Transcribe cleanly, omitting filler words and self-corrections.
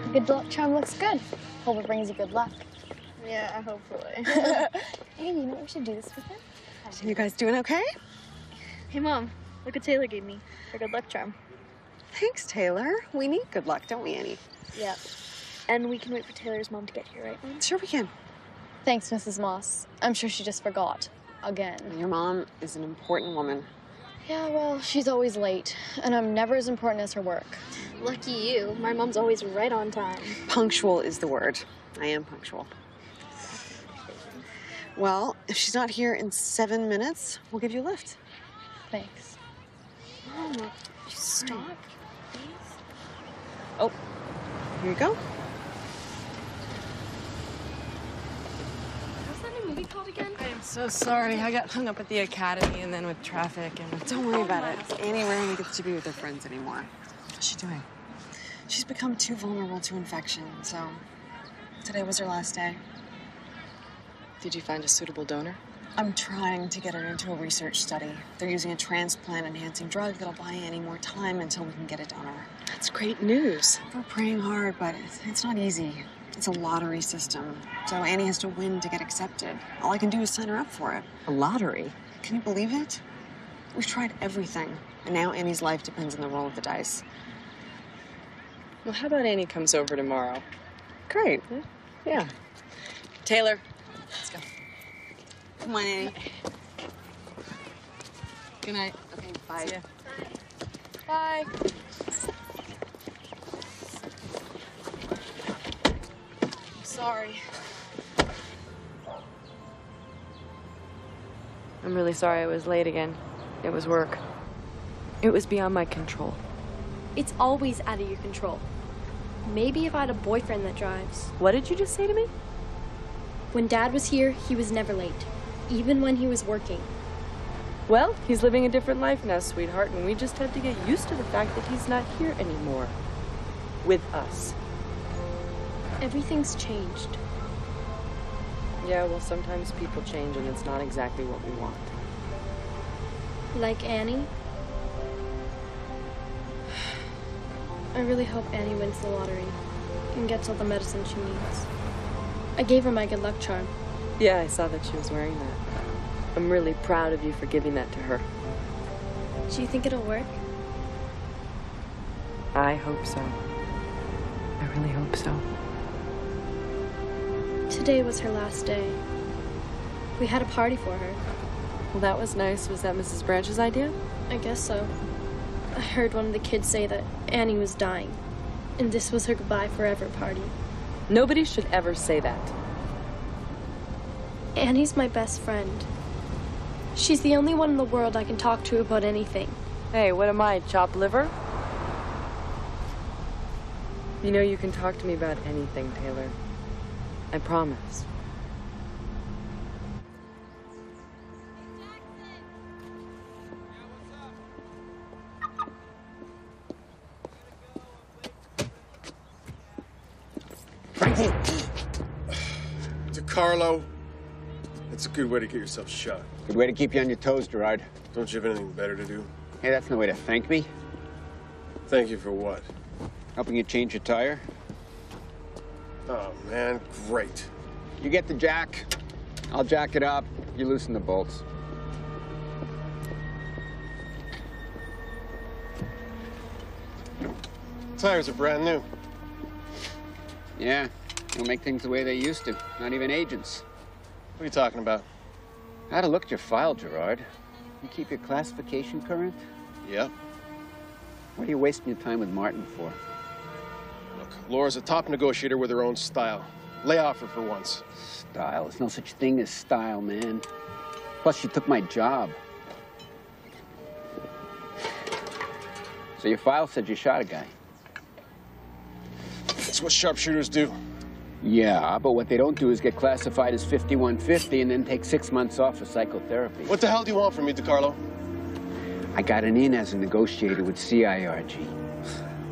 The good luck charm looks good. Hope it brings you good luck. Yeah, hopefully. Hey, you know what we should do this weekend? So you guys doing okay? Hey, Mom, look what Taylor gave me. Her good luck charm. Thanks, Taylor. We need good luck, don't we, Annie? Yeah. And we can wait for Taylor's mom to get here, right, Mom? Sure we can. Thanks, Mrs. Moss. I'm sure she just forgot. Again. Your mom is an important woman. Yeah, well, she's always late, and I'm never as important as her work. Lucky you. My mom's always right on time. Punctual is the word. I am punctual. Well, if she's not here in 7 minutes, we'll give you a lift. Thanks. Mom, just stop, please. Oh, here you go. What's that new movie called again? I am so sorry. I got hung up at the academy and then with traffic and... Don't worry about it. Annie rarely gets to be with her friends anymore. How's she doing? She's become too vulnerable to infection, so today was her last day. Did you find a suitable donor? I'm trying to get her into a research study. They're using a transplant-enhancing drug that'll buy Annie more time until we can get a donor. That's great news. We're praying hard, but it's not easy. It's a lottery system, so Annie has to win to get accepted. All I can do is sign her up for it. A lottery? Can you believe it? We've tried everything, and now Annie's life depends on the roll of the dice. Well, how about Annie comes over tomorrow? Great. Yeah. Taylor, let's go. Come on, Annie. Good night. Okay, bye. See ya. Bye. I'm sorry. I'm really sorry I was late again. It was work. It was beyond my control. It's always out of your control. Maybe if I had a boyfriend that drives. What did you just say to me? When Dad was here, he was never late, even when he was working. Well, he's living a different life now, sweetheart, and we just have to get used to the fact that he's not here anymore. With us. Everything's changed. Yeah, well, sometimes people change and it's not exactly what we want. Like Annie. I really hope Annie wins the lottery and gets all the medicine she needs. I gave her my good luck charm. Yeah, I saw that she was wearing that. I'm really proud of you for giving that to her. Do you think it'll work? I hope so. I really hope so. Today was her last day. We had a party for her. Well, that was nice. Was that Mrs. Branch's idea? I guess so. I heard one of the kids say that Annie was dying, and this was her goodbye forever party. Nobody should ever say that. Annie's my best friend. She's the only one in the world I can talk to about anything. Hey, what am I, chopped liver? You know you can talk to me about anything, Taylor. I promise. Frankie! DeCarlo, that's a good way to get yourself shot. Good way to keep you on your toes, Gerard. Don't you have anything better to do? Hey, that's no way to thank me. Thank you for what? Helping you change your tire. Oh, man, great. You get the jack, I'll jack it up, you loosen the bolts. Tires are brand new. Yeah, don't make things the way they used to. Not even agents. What are you talking about? I had to look at your file, Gerard. You keep your classification current? Yep. What are you wasting your time with Martin for? Look, Laura's a top negotiator with her own style. Lay off her for once. Style. There's no such thing as style, man. Plus, she took my job. So your file said you shot a guy. That's what sharpshooters do. Yeah, but what they don't do is get classified as 5150 and then take 6 months off for psychotherapy. What the hell do you want from me, DeCarlo? I got an in as a negotiator with CIRG.